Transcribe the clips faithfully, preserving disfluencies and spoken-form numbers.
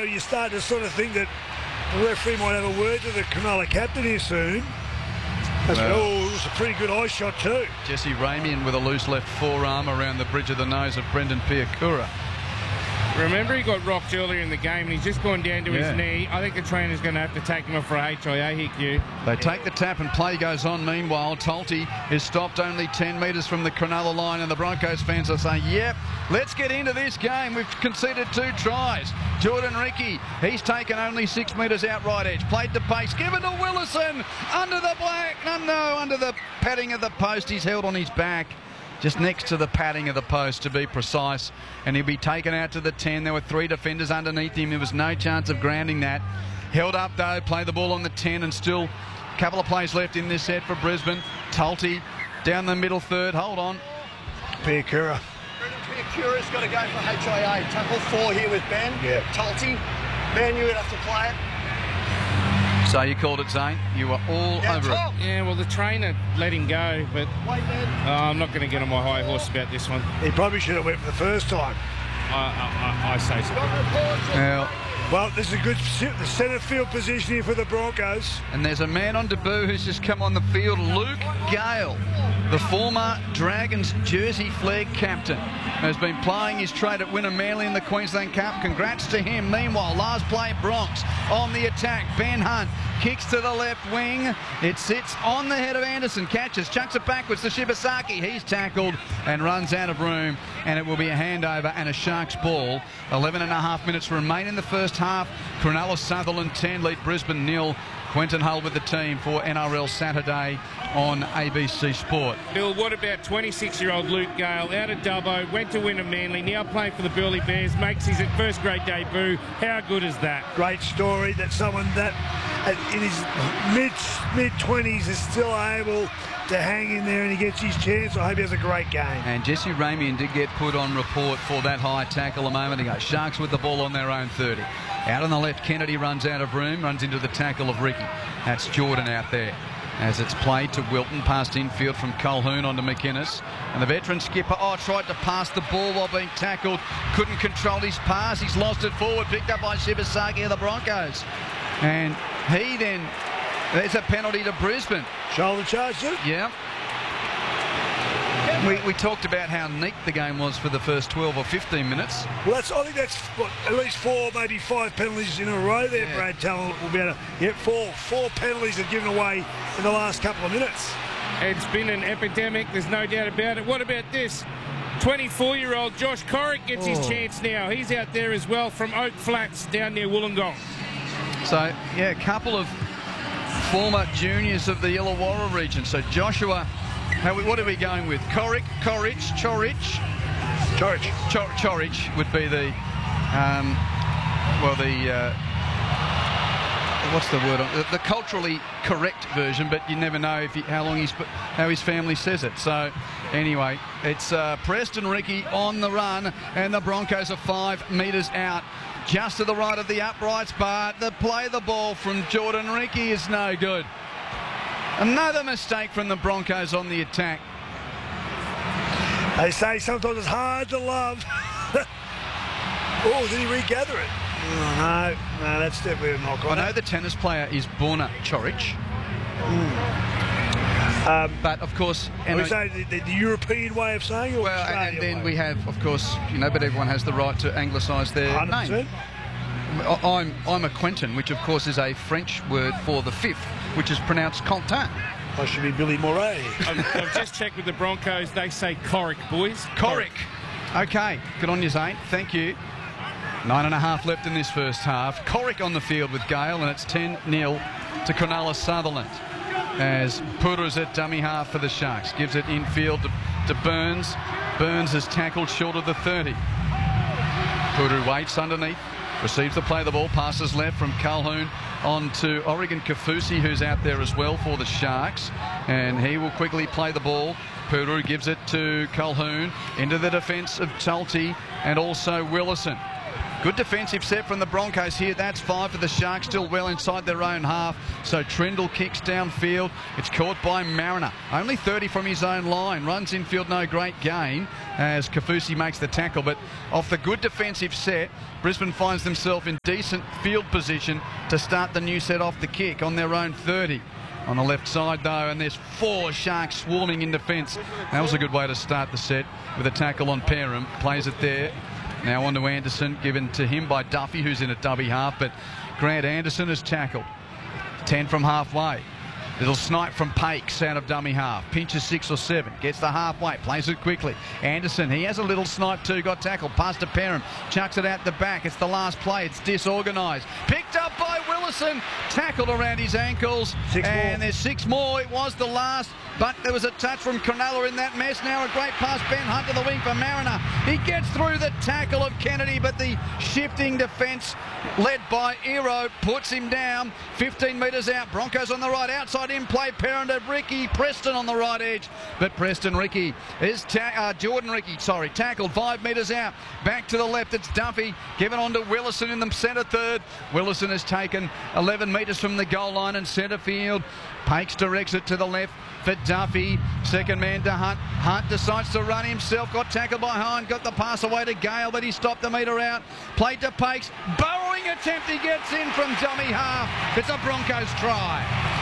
you start to sort of think that the referee might have a word to the Cronulla captain here soon. That's well, oh, it was a pretty good eye shot too. Jesse Ramian with a loose left forearm around the bridge of the nose of Brendan Piakura. Remember, he got rocked earlier in the game and he's just gone down to yeah. his knee. I think the trainer's going to have to take him off for a H I A, H Q. They take the tap and play goes on. Meanwhile, Talty is stopped only ten metres from the Cronulla line, and the Broncos fans are saying, yep, let's get into this game. We've conceded two tries. Jordan Ricky, he's taken only six metres out right edge. Played the pace, given to Willison. Under the black, no, no, under the padding of the post. He's held on his back. Just next to the padding of the post, to be precise, and he'll be taken out to the ten. There were three defenders underneath him. There was no chance of grounding that. Held up though, play the ball on the ten, and still a couple of plays left in this set for Brisbane. Talty down the middle third. Hold on. Piakura. Brendan Piakura's got to go for H I A. Tackle four here with Ben. Yeah. Talty. Ben, you would have to play it. So you called it, Zane. You were all Yeah, over top. it. Yeah, well, the trainer let him go, but Wait, Ben. uh, I'm not going to get on my high horse about this one. He probably should have went for the first time. I, I, I, I say so. Now, Well, this is a good the centre field position here for the Broncos. and there's a man on debut who's just come on the field, Luke Gale, the former Dragons jersey flag captain, has been playing his trade at Winner Manly in the Queensland Cup. Congrats to him. Meanwhile, last play, Bronx on the attack. Ben Hunt kicks to the left wing. It sits on the head of Anderson. Catches, chucks it backwards to Shibasaki. He's tackled and runs out of room, and it will be a handover and a Sharks ball. eleven and a half minutes remain in the first half. Cronulla Sutherland ten, lead Brisbane nil. Quentin Hull with the team for N R L Saturday on A B C Sport. Bill, what about twenty-six-year-old Luke Gale, out of Dubbo, went to Winner Manly, now playing for the Burleigh Bears, makes his first grade debut. How good is that? Great story that someone that in his mid mid twenties is still able to hang in there, and he gets his chance. I hope he has a great game. And Jesse Ramian did get put on report for that high tackle a moment ago. Sharks with the ball on their own thirty. Out on the left, Kennedy runs out of room, runs into the tackle of Ricky. That's Jordan out there. As it's played to Wilton, past infield from Colquhoun onto McInnes. And the veteran skipper, oh, tried to pass the ball while being tackled. Couldn't control his pass. He's lost it forward, picked up by Shibasaki of the Broncos. And he then, there's a penalty to Brisbane. Shoulder charge, too? Yeah. We, we talked about how neat the game was for the first twelve or fifteen minutes. Well, that's, I think that's what, at least four, maybe five penalties in a row there, Yeah. Brad Talent will be able to. Yep, four, four penalties are given away in the last couple of minutes. It's been an epidemic, there's no doubt about it. What about this? twenty-four-year-old Josh Corrick gets Oh. his chance now. He's out there as well from Oak Flats down near Wollongong. So, yeah, a couple of former juniors of the Illawarra region. So Joshua, how we, what are we going with? Corrick, Corrich, Chorich? Chorich. Chor Chorich would be the, um, well, the, uh, what's the word? The, the culturally correct version, but you never know if he, how long he's, how his family says it. So, anyway, it's uh, Preston Ricky on the run, and the Broncos are five metres out. Just to the right of the uprights, but the play the ball from Jordan Ricky is no good. Another mistake from the Broncos on the attack. They say sometimes it's hard to love. Oh, did he regather it? Oh, no, no, that's definitely a knock on I know it. the tennis player is Borna Chorich, Um, but of course, and we I- say the, the European way of saying it. Or well, and, and Australian then way? we have, of course, you know, but everyone has the right to anglicise their one hundred name. percent. I- I'm I'm a Quentin, which of course is a French word for the fifth, which is pronounced Quentin. I should be Billy Moray. I've, I've just checked with the Broncos. They say Corrick, boys. Corrick. Okay, good on you, Zane. Thank you. Nine and a half left in this first half. Corrick on the field with Gale, and it's ten nil to Cronulla Sutherland. As Puru's at dummy half for the Sharks. Gives it infield to, to Burns. Burns is tackled short of the thirty. Puru waits underneath. Receives the play, the ball, passes left from Colquhoun on to Oregon Kafusi, who's out there as well for the Sharks. And he will quickly play the ball. Puru gives it to Colquhoun into the defence of Talty and also Willison. Good defensive set from the Broncos here. That's five for the Sharks, still well inside their own half. So Trindle kicks downfield. It's caught by Mariner. Only thirty from his own line. Runs infield, no great gain as Kaufusi makes the tackle. But off the good defensive set, Brisbane finds themselves in decent field position to start the new set off the kick on their own thirty. On the left side though, and there's four Sharks swarming in defence. That was a good way to start the set with a tackle on Perham. Plays it there. Now on to Anderson, given to him by Duffy, who's in a dubby half, but Grant Anderson is tackled. ten from halfway. Little snipe from Pakes out of dummy half. Pinches six or seven. Gets the halfway. Plays it quickly. Anderson, he has a little snipe too. Got tackled. Pass to Perham. Chucks it out the back. It's the last play. It's disorganised. Picked up by Willison. Tackled around his ankles. Six and more. there's six more. It was the last. But there was a touch from Cronulla in that mess. Now a great pass. Ben Hunt to the wing for Mariner. He gets through the tackle of Kennedy, but the shifting defence led by Ero puts him down. fifteen metres out. Broncos on the right. Outside in play. Perham to Ricky. Preston on the right edge. But Preston Ricky is ta uh, Jordan Ricky, sorry, tackled five metres out. Back to the left. It's Duffy. Given on to Willison in the centre third. Willison has taken eleven metres from the goal line and centre field. Pakes directs it to the left for Duffy. Second man to Hunt. Hunt decides to run himself. Got tackled by Hind. Got the pass away to Gale, but he stopped the metre out. Played to Pakes. Burrowing attempt. He gets in from dummy half. It's a Broncos try.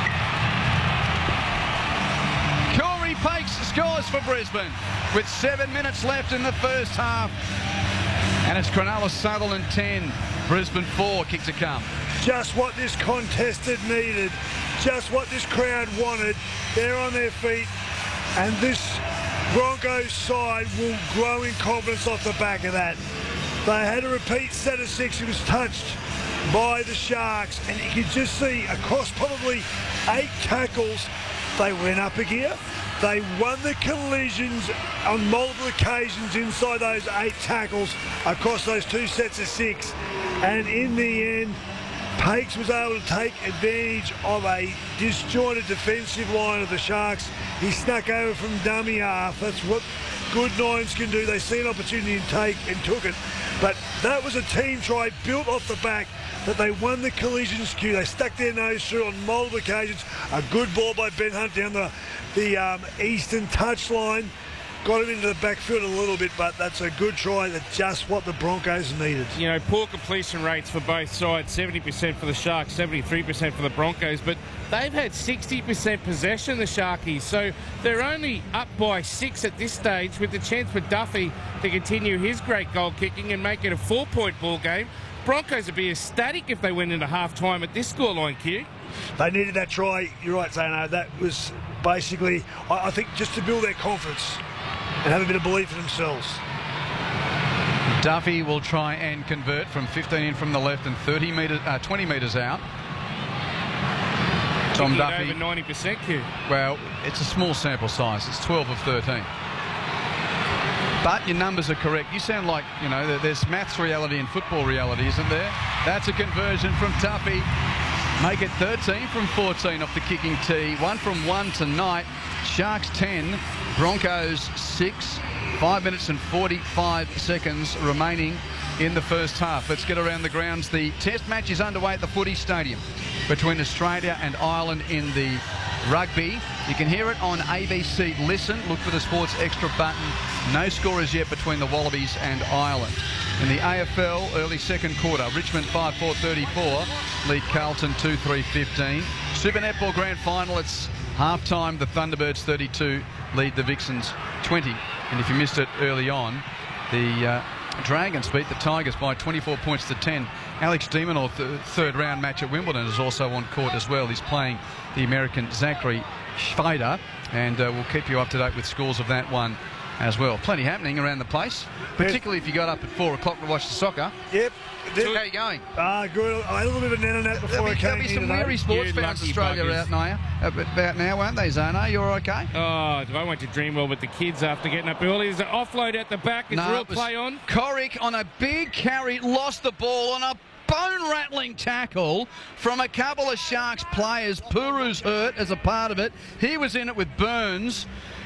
Corey Pakes scores for Brisbane with seven minutes left in the first half. And it's Cronulla Sutherland ten, Brisbane four. Kick to come. Just what this contest had needed. Just what this crowd wanted. They're on their feet, and this Broncos side will grow in confidence off the back of that. They had a repeat set of six. It was touched by the Sharks, and you could just see across probably eight tackles, they went up a gear. They won the collisions on multiple occasions inside those eight tackles across those two sets of six, and in the end, Pakes was able to take advantage of a disjointed defensive line of the Sharks. He snuck over from dummy half. That's what good nines can do. They see an opportunity and take and took it. But that was a team try built off the back that they won the collisions queue. They stuck their nose through on multiple occasions. A good ball by Ben Hunt down the, the um, eastern touchline. Got him into the backfield a little bit, but that's a good try. That's just what the Broncos needed. You know, poor completion rates for both sides, seventy percent for the Sharks, seventy-three percent for the Broncos, but they've had sixty percent possession, the Sharkies, so they're only up by six at this stage with the chance for Duffy to continue his great goal kicking and make it a four-point ball game. Broncos would be ecstatic if they went into half-time at this scoreline, Q. They needed that try. You're right, Zano. That was basically, I, I think, just to build their confidence and have a bit of belief in themselves. Duffy will try and convert from fifteen in from the left and thirty metres, uh, twenty metres out. Tom Duffy. Over ninety percent, Q. Well, it's a small sample size. It's twelve of thirteen. But your numbers are correct. You sound like, you know, there's maths reality and football reality, isn't there? That's a conversion from Duffy. Make it thirteen from fourteen off the kicking tee. One from one tonight. Sharks ten, Broncos six. Five minutes and forty-five seconds remaining in the first half. Let's get around the grounds. The test match is underway at the Footy Stadium between Australia and Ireland in the rugby. You can hear it on A B C Listen. Look for the Sports Extra button. No score as yet between the Wallabies and Ireland. In the A F L, early second quarter, Richmond five four thirty-four, lead Carlton two three fifteen. Super Netball Grand Final, it's half-time. The Thunderbirds thirty-two lead the Vixens twenty. And if you missed it early on, the uh, Dragons beat the Tigers by twenty-four points to ten. Alex Demonor, th third round match at Wimbledon, is also on court as well. He's playing the American Zachary Schweider, and uh, we'll keep you up to date with scores of that one as well. Plenty happening around the place, particularly if you got up at four o'clock to watch the soccer. Yep. How are you going? Ah, good. I had a little bit of a net on that before There'll be, I came there'll be here some today. weary sports You fans lucky Australia buggers. out now, about now, won't they, Zano? You're okay? Oh, I went to Dreamworld with the kids after getting up early. There's an offload at the back. Is No, real it was play on? Corrick on a big carry, lost the ball on a bone-rattling tackle from a couple of Sharks players. Puru's hurt as a part of it. He was in it with Burns.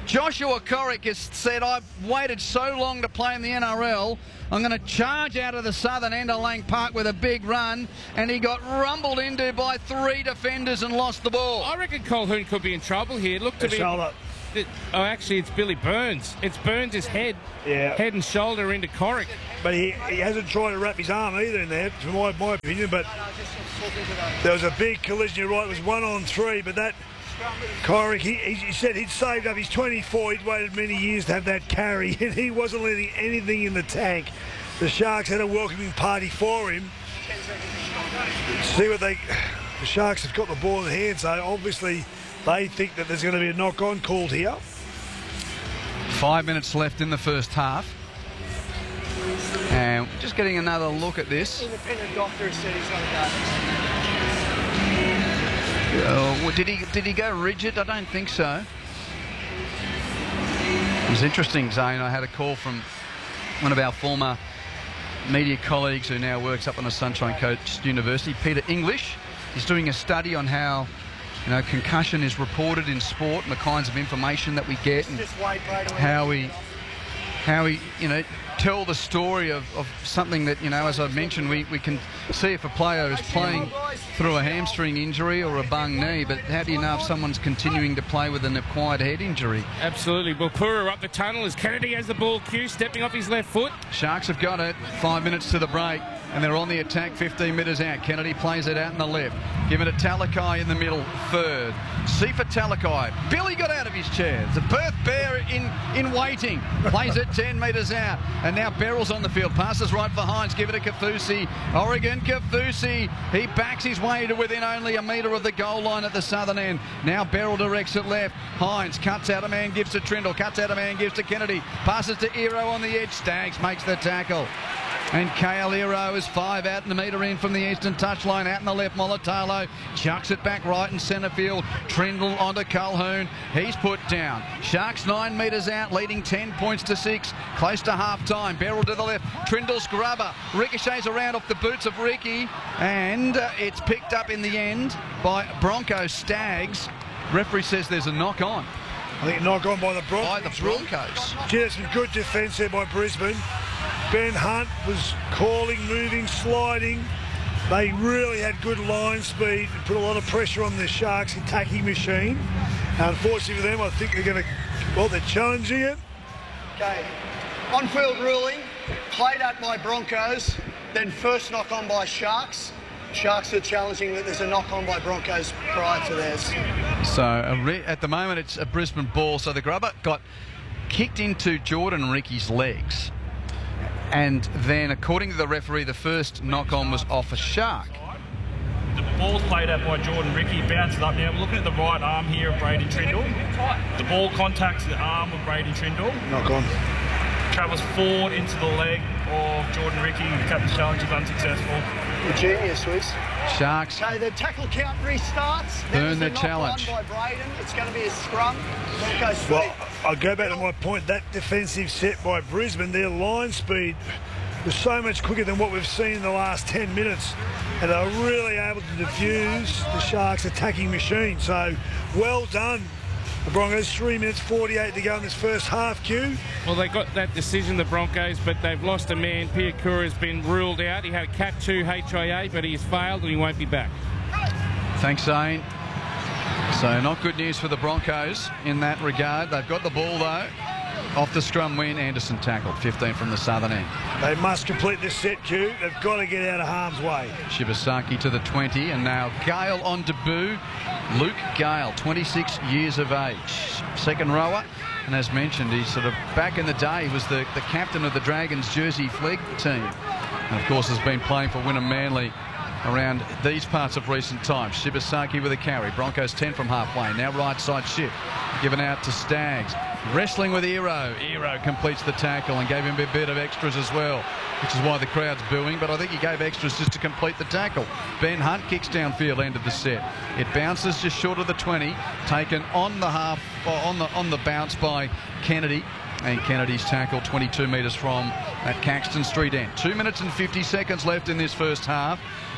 Joshua Corrick has said, I've waited so long to play in the N R L, I'm going to charge out of the southern end of Lang Park with a big run, and he got rumbled into by three defenders and lost the ball. I reckon Colquhoun could be in trouble here. Look to His be... shoulder. It, oh, actually, it's Billy Burns. It's Burns' head, Yeah. head and shoulder into Corrick. But he, he hasn't tried to wrap his arm either in there, from my, my opinion. But there was a big collision, you're right, it was one on three. But that, Corrick, he, he, he said he'd saved up, he's twenty-four, he'd waited many years to have that carry, and he wasn't letting anything in the tank. The Sharks had a welcoming party for him. See what they... The Sharks have got the ball in the hand, so obviously they think that there's going to be a knock-on called here. Five minutes left in the first half. And just getting another look at this. Independent doctor said he's not a Uh, well, did he did he go rigid? I don't think so. It was interesting, Zane. I had a call from one of our former media colleagues who now works up on the Sunshine Coast University, Peter English. He's doing a study on how, you know, concussion is reported in sport and the kinds of information that we get, and Just wait, right away. how we, how we, you know, tell the story of, of something that, you know, as I mentioned, we, we can see if a player is playing through a hamstring injury or a bung knee, but how do you know if someone's continuing to play with an acquired head injury? Absolutely. Wilpura up the tunnel as Kennedy has the ball. Q stepping off his left foot. Sharks have got it. Five minutes to the break, and they're on the attack fifteen metres out. Kennedy plays it out in the left. Give it to Talakai in the middle, third. Sifa Talakai. Billy got out of his chair. The Perth Bear in, in waiting. Plays it ten metres out. And now Beryl's on the field. Passes right for Hines. Give it to Kafusi. Oregon Kafusi. He backs his way to within only a metre of the goal line at the southern end. Now Beryl directs it left. Hines cuts out a man, gives to Trindle. Cuts out a man, gives to Kennedy. Passes to Ero on the edge. Staggs makes the tackle. And Kale Ero is five out and a metre in from the eastern touchline. Out in the left, Molitalo chucks it back right in centre field. Trindle onto Colquhoun. He's put down. Sharks nine metres out, leading ten points to six. Close to half time. Beryl to the left. Trindle scrubber. Ricochets around off the boots of Ricky. And uh, it's picked up in the end by Bronco Staggs. Referee says there's a knock on. I think knock on by the Broncos. By the Broncos. Gee, there's some good defence there by Brisbane. Ben Hunt was calling, moving, sliding. They really had good line speed and put a lot of pressure on the Sharks' attacking machine. And unfortunately for them, I think they're going to, well, they're challenging it. Okay. On-field ruling, played at by Broncos, then first knock on by Sharks. Sharks are challenging that there's a knock on by Broncos prior to theirs. So a re- at the moment it's a Brisbane ball. So the grubber got kicked into Jordan Ricky's legs. And then, according to the referee, the first knock-on was off a Shark. The ball's played out by Jordan Ricky, bounces up now. We're looking at the right arm here of Brady Trindle. The ball contacts the arm of Brady Trindle. Knock on. Travels forward into the leg of Jordan Ricky. The captain's challenge is unsuccessful. Genius, Wiz. Sharks Okay, the tackle count restarts. Burn There's their a knock on challenge. by Braden. It's going to be a scrum. Broncos sweep. Well, I'll go back to my point. That defensive set by Brisbane, their line speed was so much quicker than what we've seen in the last ten minutes. And they were really able to diffuse the Sharks' attacking machine. So, well done. The Broncos, three minutes forty-eight to go in this first half, Q. Well, they got that decision, the Broncos, but they've lost a man. Piakura has been ruled out. He had a Cat two H I A, but he's failed and he won't be back. Thanks, Zane. So not good news for the Broncos in that regard. They've got the ball, though. Off the scrum win, Anderson tackled. fifteen from the southern end. They must complete this set, Q. They've got to get out of harm's way. Shibasaki to the twenty, and now Gale on debut. Luke Gale, twenty-six years of age. Second rower, and as mentioned, he's sort of back in the day, he was the, the captain of the Dragons jersey flag team. And of course has been playing for Wynnum Manly around these parts of recent times. Shibasaki with a carry. Broncos ten from halfway. Now right side shift. Given out to Staggs. Wrestling with Ero. Ero completes the tackle and gave him a bit of extras as well, which is why the crowd's booing, but I think he gave extras just to complete the tackle. Ben Hunt kicks downfield, end of the set. It bounces just short of the twenty, taken on the half, or on the on the bounce by Kennedy. And Kennedy's tackle twenty-two metres from that Caxton Street end. Two minutes and fifty seconds left in this first half.